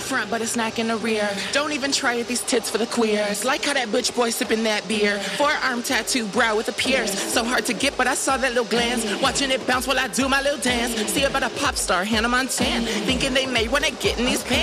front, but it's not in the rear. Don't even try it, these tits for the queers. Like how that butch boy sipping that beer. Forearm tattoo, brow with a pierce. So hard to get, but I saw that little glance. Watching it bounce while I do my little dance. See about a pop star, Hannah Montana. Thinking they made when they get in these pants.